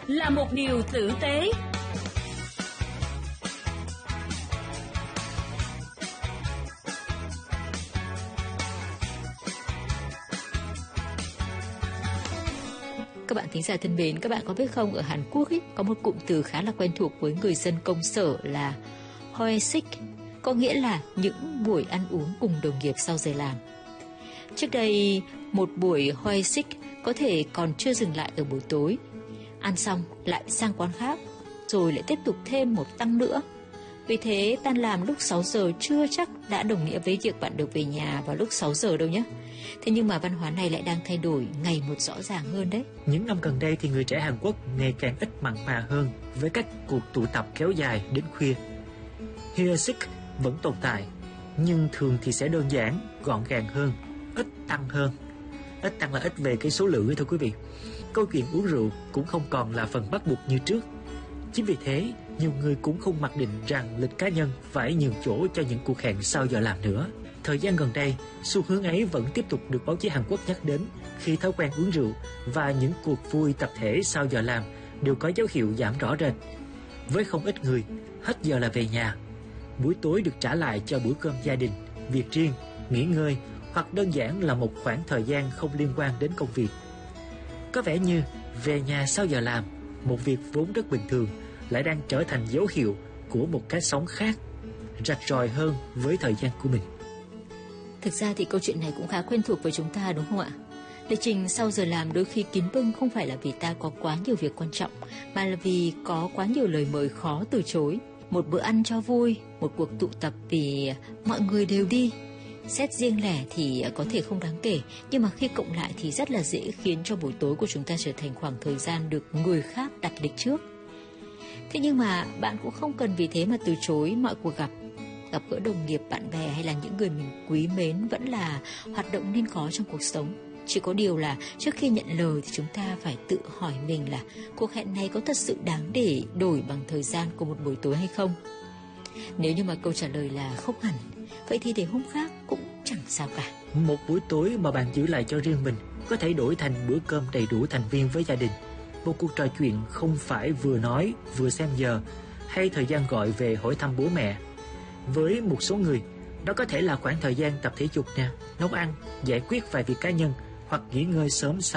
là một điều tử tế. Các bạn thính giả thân mến, các bạn có biết không, ở Hàn Quốc ấy, có một cụm từ khá là quen thuộc với người dân công sở là hoesik, có nghĩa là những buổi ăn uống cùng đồng nghiệp sau giờ làm. Trước đây, một buổi hoesik có thể còn chưa dừng lại ở buổi tối. Ăn xong lại sang quán khác, rồi lại tiếp tục thêm một tăng nữa. Vì thế tan làm lúc 6 giờ chưa chắc đã đồng nghĩa với việc bạn được về nhà vào lúc 6 giờ đâu nhé. Thế nhưng mà văn hóa này lại đang thay đổi ngày một rõ ràng hơn đấy. Những năm gần đây thì người trẻ Hàn Quốc ngày càng ít mặn mà hơn với các cuộc tụ tập kéo dài đến khuya. Hyesik vẫn tồn tại, nhưng thường thì sẽ đơn giản, gọn gàng hơn, ít tăng hơn. Ít tăng là ít về cái số lượng ấy thôi quý vị. Câu chuyện uống rượu cũng không còn là phần bắt buộc như trước. Chính vì thế, nhiều người cũng không mặc định rằng lịch cá nhân phải nhường chỗ cho những cuộc hẹn sau giờ làm nữa. Thời gian gần đây, xu hướng ấy vẫn tiếp tục được báo chí Hàn Quốc nhắc đến khi thói quen uống rượu và những cuộc vui tập thể sau giờ làm đều có dấu hiệu giảm rõ rệt. Với không ít người, hết giờ là về nhà. Buổi tối được trả lại cho bữa cơm gia đình, việc riêng, nghỉ ngơi hoặc đơn giản là một khoảng thời gian không liên quan đến công việc. Có vẻ như về nhà sau giờ làm, một việc vốn rất bình thường, lại đang trở thành dấu hiệu của một cái sống khác, rạch ròi hơn với thời gian của mình. Thực ra thì câu chuyện này cũng khá quen thuộc với chúng ta đúng không ạ? Lịch trình sau giờ làm đôi khi kín bưng không phải là vì ta có quá nhiều việc quan trọng, mà là vì có quá nhiều lời mời khó từ chối. Một bữa ăn cho vui, một cuộc tụ tập vì mọi người đều đi. Xét riêng lẻ thì có thể không đáng kể, nhưng mà khi cộng lại thì rất là dễ khiến cho buổi tối của chúng ta trở thành khoảng thời gian được người khác đặt lịch trước. Thế nhưng mà bạn cũng không cần vì thế mà từ chối mọi cuộc gặp gỡ đồng nghiệp, bạn bè hay là những người mình quý mến vẫn là hoạt động nên có trong cuộc sống. Chỉ có điều là trước khi nhận lời thì chúng ta phải tự hỏi mình là cuộc hẹn này có thật sự đáng để đổi bằng thời gian của một buổi tối hay không. Nếu như mà câu trả lời là không hẳn, vậy thì để hôm khác cũng chẳng sao cả. Một buổi tối mà bạn giữ lại cho riêng mình có thể đổi thành bữa cơm đầy đủ thành viên với gia đình. Một cuộc trò chuyện không phải vừa nói vừa xem giờ, hay thời gian gọi về hỏi thăm bố mẹ. Với một số người, đó có thể là khoảng thời gian tập thể dục nè, nấu ăn, giải quyết vài việc cá nhân hoặc nghỉ ngơi sớm sau